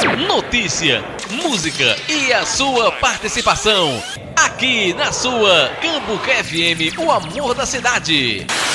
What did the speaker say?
Notícia, música e a sua participação. Aqui na sua Cambuca FM, o amor da cidade.